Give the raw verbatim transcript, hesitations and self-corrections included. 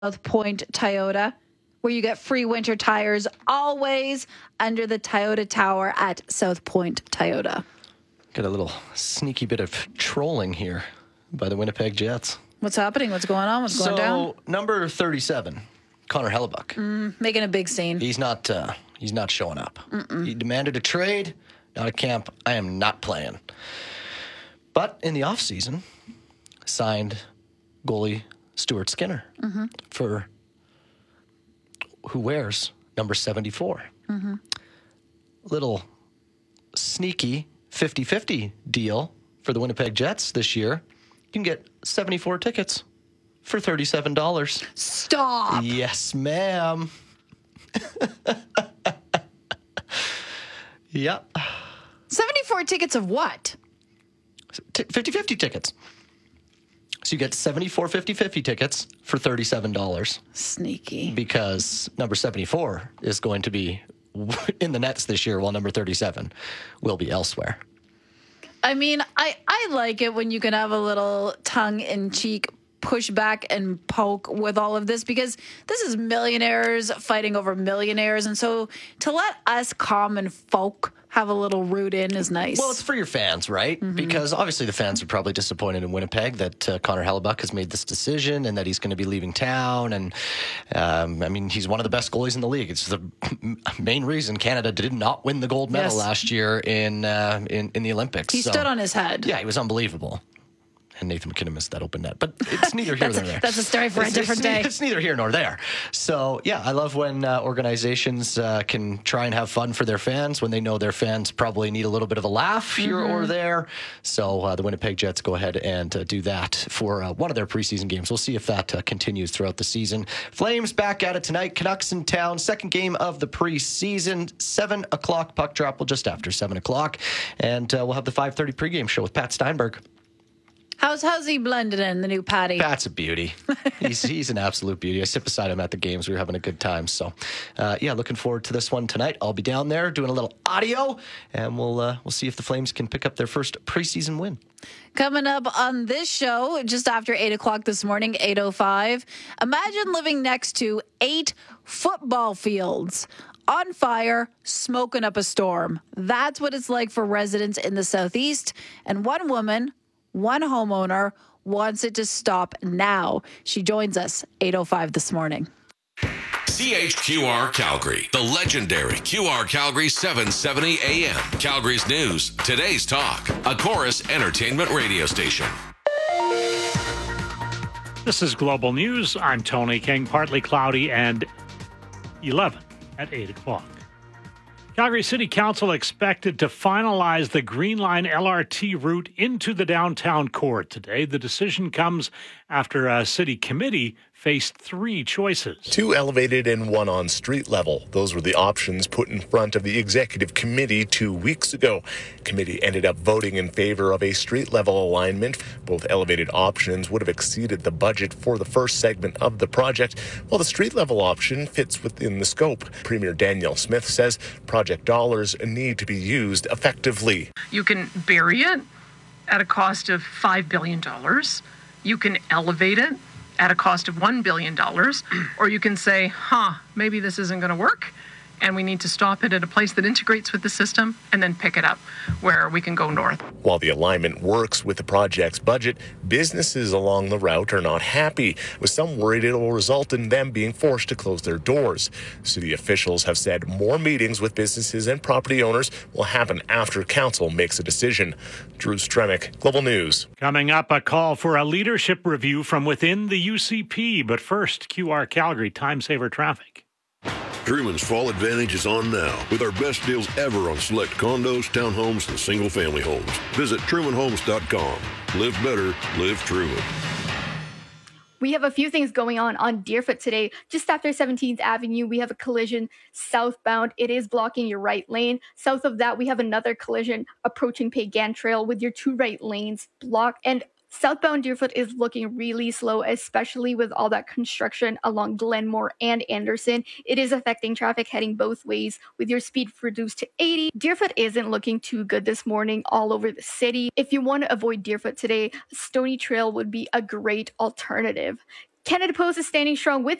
South Point Toyota, where you get free winter tires always under the Toyota Tower at South Point Toyota. Got a little sneaky bit of trolling here by the Winnipeg Jets. What's happening? What's going on? What's going so, down? So, number thirty-seven, Connor Hellebuck. Mm, making a big scene. He's not uh, He's not showing up. Mm-mm. He demanded a trade, not a camp. I am not playing. But in the offseason, signed goalie Stuart Skinner mm-hmm. for who wears number seventy-four. Mm-hmm. Little sneaky fifty-fifty deal for the Winnipeg Jets this year. You can get seventy-four tickets for thirty-seven dollars. Stop. Yes, ma'am. Yeah. seventy-four tickets of what? fifty-fifty tickets. So you get seventy-four fifty-fifty tickets for thirty-seven dollars. Sneaky. Because number seventy-four is going to be in the nets this year, while number thirty-seven will be elsewhere. I mean, I, I like it when you can have a little tongue-in-cheek pushback and poke with all of this, because this is millionaires fighting over millionaires. And so to let us common folk have a little root in is nice. Well, it's for your fans, right? Mm-hmm. Because obviously the fans are probably disappointed in Winnipeg that uh, Connor Hellebuck has made this decision and that he's going to be leaving town. And, um, I mean, he's one of the best goalies in the league. It's the main reason Canada did not win the gold medal yes. last year in, uh, in in the Olympics. He so, stood on his head. Yeah, he was unbelievable. And Nathan McKinnon missed that open net. But it's neither here nor there. That's a story for it's, a different it's, day. It's neither here nor there. So, yeah, I love when uh, organizations uh, can try and have fun for their fans when they know their fans probably need a little bit of a laugh here mm-hmm. or there. So uh, the Winnipeg Jets go ahead and uh, do that for uh, one of their preseason games. We'll see if that uh, continues throughout the season. Flames back at it tonight. Canucks in town. Second game of the preseason. seven o'clock puck drop. Well, just after seven o'clock. And uh, we'll have the five thirty pregame show with Pat Steinberg. How's how's he blended in, the new Patty? Pat's a beauty. He's he's an absolute beauty. I sit beside him at the games. We were having a good time. So, uh, yeah, looking forward to this one tonight. I'll be down there doing a little audio, and we'll uh, we'll see if the Flames can pick up their first preseason win. Coming up on this show, just after eight o'clock this morning, eight oh five, imagine living next to eight football fields on fire, smoking up a storm. That's what it's like for residents in the Southeast. And one woman... One homeowner wants it to stop now. She joins us eight oh five this morning. C H Q R Calgary, the legendary Q R Calgary seven seventy A M. Calgary's news, today's talk, a Chorus entertainment radio station. This is Global News. I'm Tony King. Partly cloudy and eleven at eight o'clock. Calgary City Council expected to finalize the Green Line L R T route into the downtown core today. The decision comes after a city committee faced three choices. Two elevated and one on street level. Those were the options put in front of the executive committee two weeks ago. Committee ended up voting in favor of a street level alignment. Both elevated options would have exceeded the budget for the first segment of the project, while the street level option fits within the scope. Premier Danielle Smith says project dollars need to be used effectively. You can bury it at a cost of five billion dollars. You can elevate it at a cost of one billion dollars, or you can say, huh, maybe this isn't going to work, and we need to stop it at a place that integrates with the system and then pick it up where we can go north. While the alignment works with the project's budget, businesses along the route are not happy, with some worried it will result in them being forced to close their doors. City officials have said more meetings with businesses and property owners will happen after council makes a decision. Drew Stremick, Global News. Coming up, a call for a leadership review from within the U C P. But first, Q R Calgary Time Saver Traffic. Truman's Fall Advantage is on now with our best deals ever on select condos, townhomes, and single-family homes. Visit Truman Homes dot com. Live better, live Truman. We have a few things going on on Deerfoot today. Just after seventeenth Avenue, we have a collision southbound. It is blocking your right lane. South of that, we have another collision approaching Pagan Trail with your two right lanes blocked. And southbound Deerfoot is looking really slow, especially with all that construction along Glenmore and Anderson. It is affecting traffic heading both ways with your speed reduced to eighty. Deerfoot isn't looking too good this morning all over the city. If you want to avoid Deerfoot today, Stony Trail would be a great alternative. Canada Post is standing strong with